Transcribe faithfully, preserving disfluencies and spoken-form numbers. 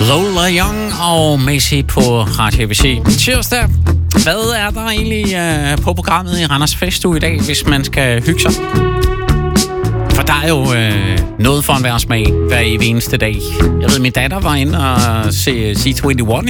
Lola Young og Macy på Radio A B C. Tirsdag. Hvad er der egentlig uh, på programmet i Randers Festuge i dag, hvis man skal hygge sig? For der er jo uh, noget for enhver smag hver evig eneste dag. Jeg ved, min datter var inde og se C enogtyve